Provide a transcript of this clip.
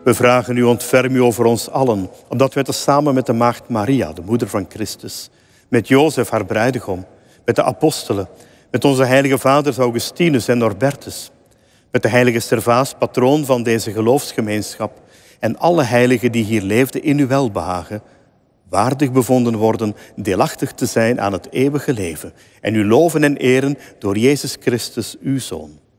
We vragen u, ontferm u over ons allen, opdat wij tezamen met de maagd Maria, de moeder van Christus, met Jozef, haar bruidegom, met de apostelen, met onze heilige vaders Augustinus en Norbertus, met de heilige Servaas, patroon van deze geloofsgemeenschap, en alle heiligen die hier leefden in uw welbehagen, waardig bevonden worden deelachtig te zijn aan het eeuwige leven en u loven en eren door Jezus Christus, uw Zoon.